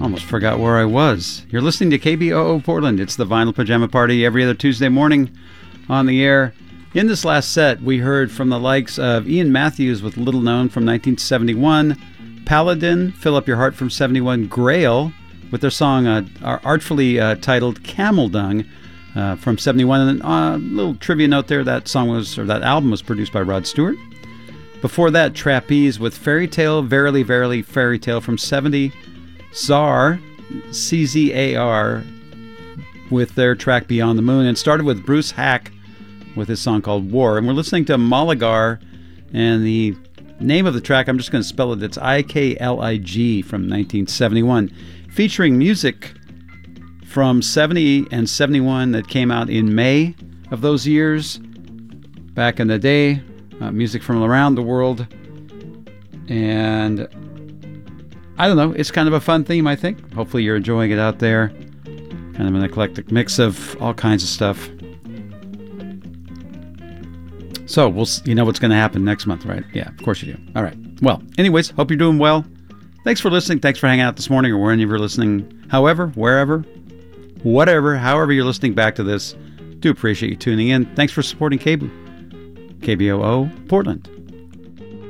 Almost forgot where I was. You're listening to KBOO Portland. It's the Vinyl Pajama Party every other Tuesday morning on the air. In this last set, we heard from the likes of Ian Matthews with Little Known from 1971, Paladin, Fill Up Your Heart from 71, Grail with their song artfully titled Camel Dung from 71. And a little trivia note there, that album was produced by Rod Stewart. Before that, Trapeze with Fairy Tale, Verily, Verily, Fairy Tale from 70. Czar, CZAR, with their track Beyond the Moon, and started with Bruce Hack with his song called War. And we're listening to Malagar, and the name of the track, I'm just going to spell it, it's IKLIG from 1971, featuring music from 70 and 71 that came out in May of those years, back in the day, music from around the world, and I don't know, it's kind of a fun theme, I think. Hopefully you're enjoying it out there. Kind of an eclectic mix of all kinds of stuff. So, you know what's going to happen next month, right? Yeah, of course you do. All right. Well, anyways, hope you're doing well. Thanks for listening. Thanks for hanging out this morning or wherever you're listening. However, wherever, whatever, however you're listening back to this. Do appreciate you tuning in. Thanks for supporting KBOO Portland.